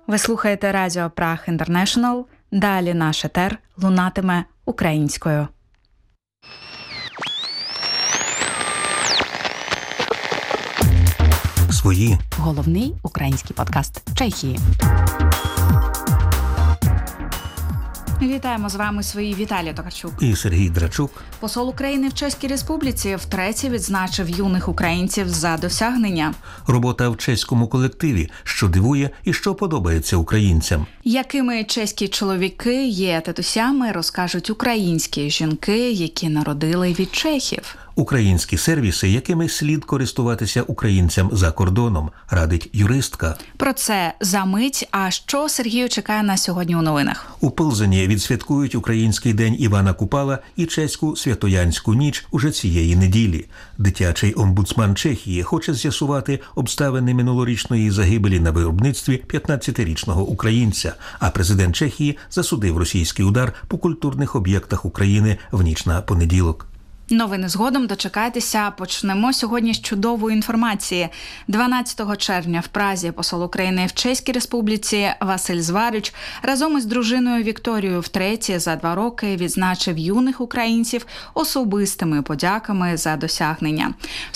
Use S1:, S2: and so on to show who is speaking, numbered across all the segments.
S1: Ви слухаєте Радіо Праг Інтернешнл. Далі наш етер лунатиме українською.
S2: Свої.
S1: Головний український подкаст Чехії. Вітаємо з вами свої Віталій Токарчук
S2: і Сергій Драчук.
S1: Посол України в Чеській Республіці втретє відзначив юних українців за досягнення.
S2: Робота в чеському колективі, що дивує і що подобається українцям.
S1: Якими чеські чоловіки є татусями, розкажуть українські жінки, які народили від чехів.
S2: Українські сервіси, якими слід користуватися українцям за кордоном, радить юристка.
S1: Про це за мить. А що Сергію чекає на сьогодні у новинах?
S2: У Пилзені відсвяткують Український день Івана Купала і чеську Святоянську ніч уже цієї неділі. Дитячий омбудсман Чехії хоче з'ясувати обставини минулорічної загибелі на виробництві 15-річного українця, а президент Чехії засудив російський удар по культурних об'єктах України в ніч на понеділок.
S1: Новини згодом, дочекайтеся. Почнемо сьогодні з чудової інформації. 12 червня в Празі посол України в Чеській Республіці Василь Зварич разом із дружиною Вікторією втретє за 2 роки відзначив юних українців особистими подяками за досягнення.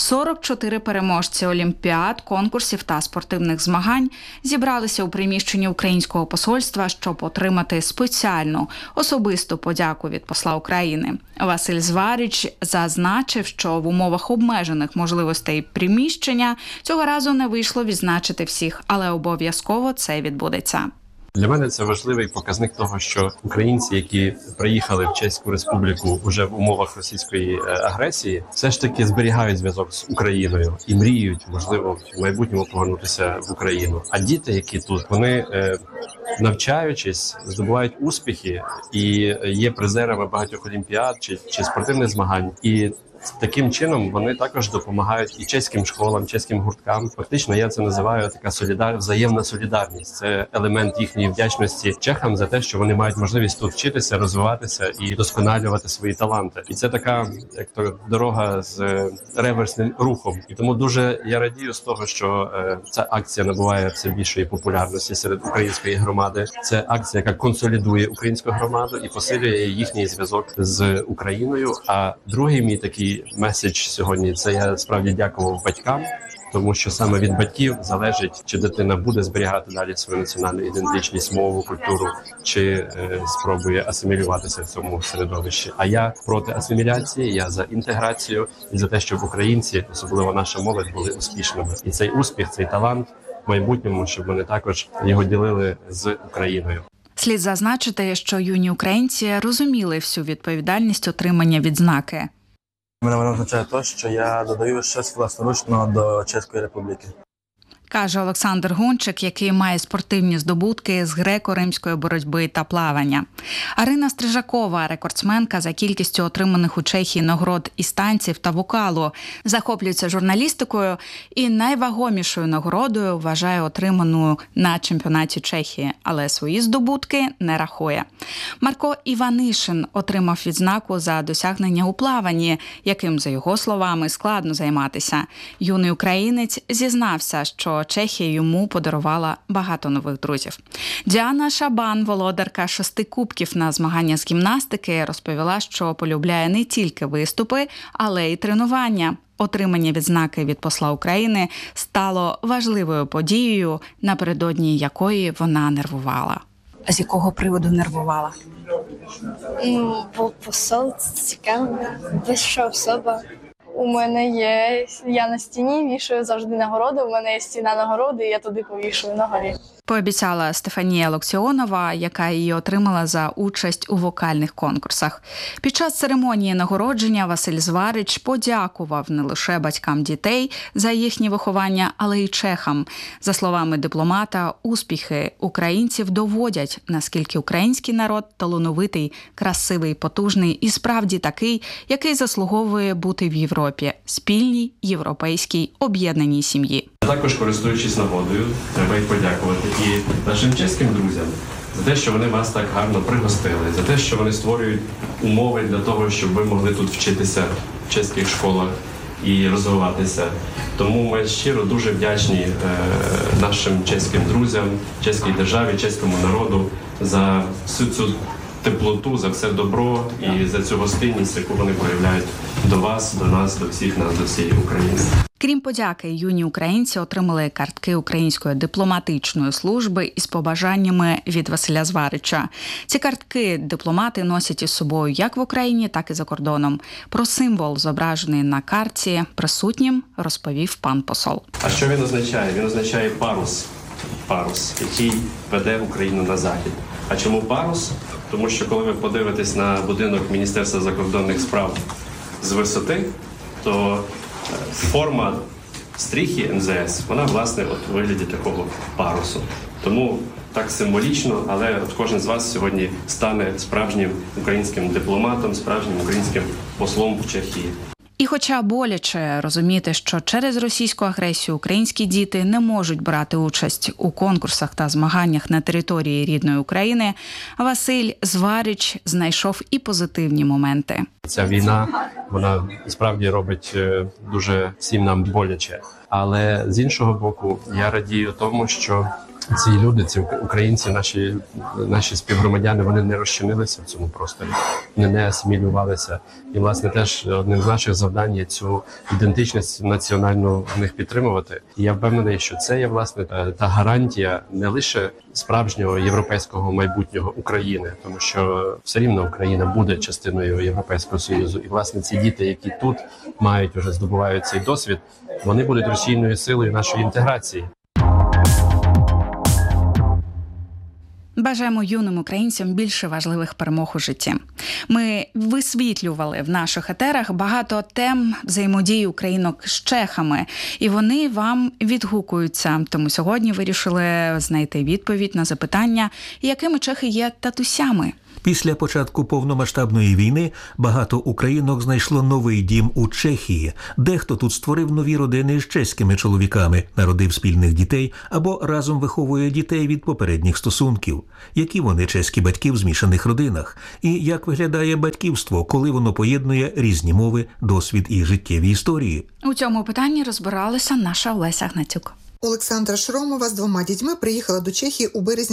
S1: 44 переможці олімпіад, конкурсів та спортивних змагань зібралися у приміщенні українського посольства, щоб отримати спеціальну особисту подяку від посла України. Василь Зварич зазначив, що в умовах обмежених можливостей приміщення цього разу не вийшло відзначити всіх, але обов'язково це відбудеться.
S3: Для мене це важливий показник того, що українці, які приїхали в Чеську Республіку уже в умовах російської агресії, все ж таки зберігають зв'язок з Україною і мріють, можливо, в майбутньому повернутися в Україну. А діти, які тут, вони навчаючись, здобувають успіхи і є призерами багатьох олімпіад чи спортивних змагань. І таким чином вони також допомагають і чеським школам, чеським гурткам. Фактично я це називаю така взаємна солідарність. Це елемент їхньої вдячності чехам за те, що вони мають можливість тут вчитися, розвиватися і досконалювати свої таланти. І це така, як то, дорога з реверсним рухом. І тому дуже я радію з того, що ця акція набуває все більшої популярності серед української громади. Це акція, яка консолідує українську громаду і посилює їхній зв'язок з Україною. А другий мій такий меседж сьогодні – це я справді дякував батькам, тому що саме від батьків залежить, чи дитина буде зберігати далі свою національну ідентичність, мову, культуру, чи спробує асимілюватися в цьому середовищі. А я проти асиміляції, я за інтеграцію і за те, щоб українці, особливо наша молодь, були успішними. І цей успіх, цей талант в майбутньому, щоб вони також його ділили з Україною.
S1: Слід зазначити, що юні українці розуміли всю відповідальність отримання відзнаки.
S4: Мене означає те, що я додаю щось власноручно до Чеської Республіки.
S1: Каже Олександр Гончик, який має спортивні здобутки з греко-римської боротьби та плавання. Арина Стрижакова – рекордсменка за кількістю отриманих у Чехії нагород із танців та вокалу. Захоплюється журналістикою і найвагомішою нагородою вважає отриману на чемпіонаті Чехії, але свої здобутки не рахує. Марко Іванишин отримав відзнаку за досягнення у плаванні, яким, за його словами, складно займатися. Юний українець зізнався, що Чехія йому подарувала багато нових друзів. Діана Шабан, володарка 6 кубків на змагання з гімнастики, розповіла, що полюбляє не тільки виступи, але й тренування. Отримання відзнаки від посла України стало важливою подією, напередодні якої вона нервувала. А з якого приводу нервувала?
S5: Бо посол – це цікаво, вища особа. У мене є, я на стіні вішаю завжди нагороди, у мене є стіна нагороди, і я туди повішую на горі.
S1: Пообіцяла Стефанія Локсіонова, яка її отримала за участь у вокальних конкурсах. Під час церемонії нагородження Василь Зварич подякував не лише батькам дітей за їхнє виховання, але й чехам. За словами дипломата, успіхи українців доводять, наскільки український народ талановитий, красивий, потужний і справді такий, який заслуговує бути в Європі – спільній європейській об'єднаній сім'ї.
S3: Також, користуючись нагодою, треба й подякувати і нашим чеським друзям за те, що вони вас так гарно пригостили, за те, що вони створюють умови для того, щоб ви могли тут вчитися в чеських школах і розвиватися. Тому ми щиро дуже вдячні нашим чеським друзям, чеській державі, чеському народу за всю цю теплоту, за все добро і за цю гостинність, яку вони проявляють до вас, до нас, до всіх нас, до всієї України.
S1: Крім подяки, юні українці отримали картки Української дипломатичної служби із побажаннями від Василя Зварича. Ці картки дипломати носять із собою як в Україні, так і за кордоном. Про символ, зображений на картці, присутнім розповів пан посол.
S3: А що він означає? Він означає парус. Парус, який веде Україну на захід. А чому парус? Тому що коли ви подивитесь на будинок Міністерства закордонних справ з висоти, то форма стріхи МЗС, вона, власне, от у вигляді такого парусу. Тому так символічно, але от кожен з вас сьогодні стане справжнім українським дипломатом, справжнім українським послом в Чехії.
S1: І хоча боляче розуміти, що через російську агресію українські діти не можуть брати участь у конкурсах та змаганнях на території рідної України, Василь Зварич знайшов і позитивні моменти.
S3: Ця війна, вона справді робить дуже всім нам боляче. Але з іншого боку, я радію тому, що ці люди, ці українці, наші співгромадяни, вони не розчинилися в цьому просторі, не асимілювалися. І, власне, теж одним з наших завдань є цю ідентичність національну в них підтримувати. І я впевнений, що це є, власне, та гарантія не лише справжнього європейського майбутнього України, тому що все рівно Україна буде частиною Європейського Союзу. І, власне, ці діти, які тут мають, вже здобувають цей досвід, вони будуть рушійною силою нашої інтеграції.
S1: Бажаємо юним українцям більше важливих перемог у житті. Ми висвітлювали в наших етерах багато тем взаємодії українок з чехами, і вони вам відгукуються. Тому сьогодні вирішили знайти відповідь на запитання, якими чехи є татусями.
S2: Після початку повномасштабної війни багато українок знайшло новий дім у Чехії. Дехто тут створив нові родини з чеськими чоловіками, народив спільних дітей або разом виховує дітей від попередніх стосунків. Які вони чеські батьки в змішаних родинах? І як виглядає батьківство, коли воно поєднує різні мови, досвід і життєві історії?
S1: У цьому питанні розбиралася наша Олеся Гнатюк.
S6: Олександра Шромова з 2 дітьми приїхала до Чехії у березні